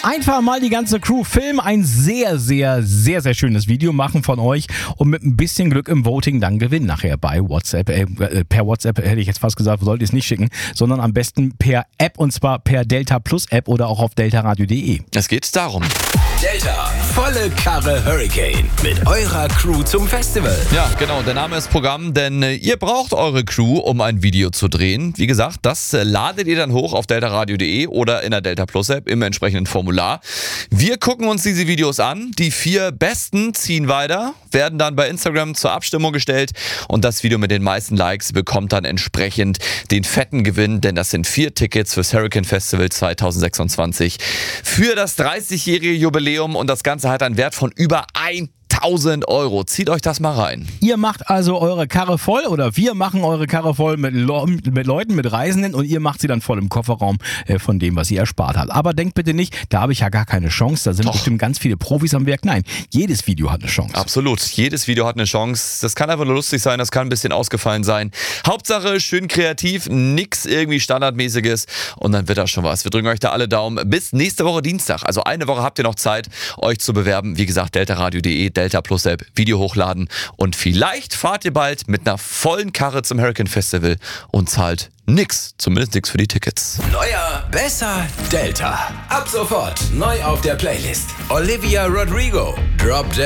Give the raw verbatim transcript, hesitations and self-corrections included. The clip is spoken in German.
Einfach mal die ganze Crew filmen, ein sehr, sehr, sehr, sehr schönes Video machen von euch und mit ein bisschen Glück im Voting dann gewinnen nachher bei WhatsApp. Äh, per WhatsApp hätte ich jetzt fast gesagt, sollt ihr es nicht schicken, sondern am besten per App und zwar per Delta Plus App oder auch auf deltaradio punkt de. Es geht darum. Delta, volle Karre Hurricane mit eurer Crew zum Festival. Ja, genau, der Name ist Programm, denn äh, ihr braucht eure Crew, um ein Video zu drehen. Wie gesagt, das äh, ladet ihr dann hoch auf deltaradio punkt de oder in der Delta Plus App im entsprechenden Formular. Wir gucken uns diese Videos an. Die vier besten ziehen weiter, werden dann bei Instagram zur Abstimmung gestellt und das Video mit den meisten Likes bekommt dann entsprechend den fetten Gewinn, denn das sind vier Tickets fürs Hurricane Festival zwanzig sechsundzwanzig für das dreißigjährige Jubiläum und das Ganze hat einen Wert von über tausend Euro. Zieht euch das mal rein. Ihr macht also eure Karre voll oder wir machen eure Karre voll mit, Le- mit Leuten, mit Reisenden und ihr macht sie dann voll im Kofferraum äh, von dem, was ihr erspart habt. Aber denkt bitte nicht, da habe ich ja gar keine Chance, da sind Doch. bestimmt ganz viele Profis am Werk. Nein, jedes Video hat eine Chance. Absolut. Jedes Video hat eine Chance. Das kann einfach nur lustig sein, das kann ein bisschen ausgefallen sein. Hauptsache schön kreativ, nix irgendwie Standardmäßiges und dann wird das schon was. Wir drücken euch da alle Daumen. Bis nächste Woche Dienstag. Also eine Woche habt ihr noch Zeit, euch zu bewerben. Wie gesagt, deltaradio punkt de, Delta Plus App, Video hochladen und vielleicht fahrt ihr bald mit einer vollen Karre zum Hurricane Festival und zahlt nix, zumindest nix für die Tickets. Neuer, besser Delta. Ab sofort neu auf der Playlist. Olivia Rodrigo, Drop Dead.